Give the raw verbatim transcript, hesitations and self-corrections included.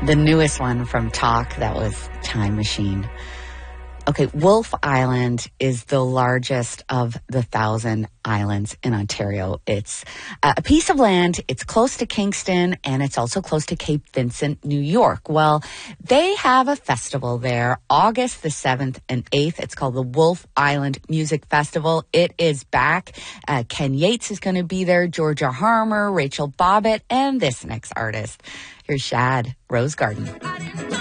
The newest one from Talk, that was Time Machine. Okay, Wolfe Island is the largest of the thousand islands in Ontario. It's uh, a piece of land. It's close to Kingston, and it's also close to Cape Vincent, New York. Well, they have a festival there, August the seventh and eighth. It's called the Wolfe Island Music Festival. It is back. Uh, Ken Yates is going to be there, Georgia Harmer, Rachel Bobbitt, and this next artist. Here's Shad, Rose Garden.